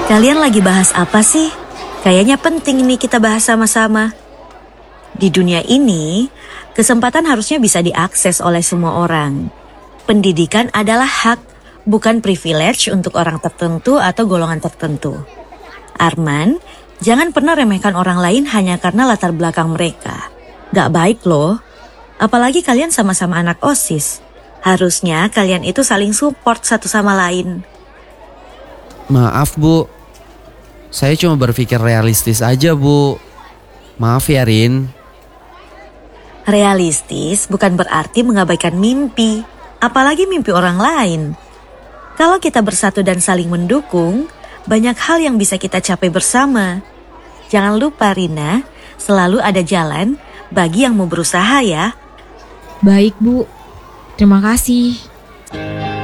Kalian lagi bahas apa sih? Kayaknya penting nih kita bahas sama-sama. Di dunia ini, kesempatan harusnya bisa diakses oleh semua orang. Pendidikan adalah hak, bukan privilege untuk orang tertentu atau golongan tertentu. Arman, jangan pernah remehkan orang lain hanya karena latar belakang mereka. Gak baik loh. Apalagi kalian sama-sama anak OSIS. Harusnya kalian itu saling support satu sama lain. Maaf Bu, saya cuma berpikir realistis aja Bu. Maaf ya Rin. Realistis bukan berarti mengabaikan mimpi, apalagi mimpi orang lain. Kalau kita bersatu dan saling mendukung, banyak hal yang bisa kita capai bersama. Jangan lupa Rina, selalu ada jalan bagi yang mau berusaha ya. Baik Bu, terima kasih.